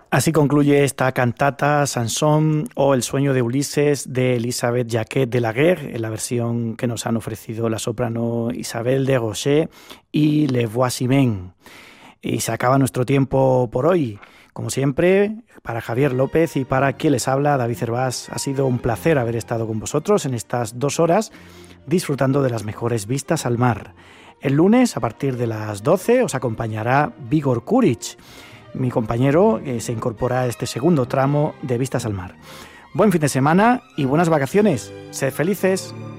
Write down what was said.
Así concluye esta cantata Sansón o El sueño de Ulises de Elisabeth Jacquet de Laguerre, en la versión que nos han ofrecido la soprano Isabelle de Rocher y Les Voix-Humaines. Y se acaba nuestro tiempo por hoy. Como siempre, para Javier López y para quien les habla, David Cervás, ha sido un placer haber estado con vosotros en estas 2 horas disfrutando de las mejores vistas al mar. El lunes, a partir de las 12, os acompañará Vigor Kuric, mi compañero, que se incorpora a este segundo tramo de Vistas al Mar. Buen fin de semana y buenas vacaciones. Sed felices.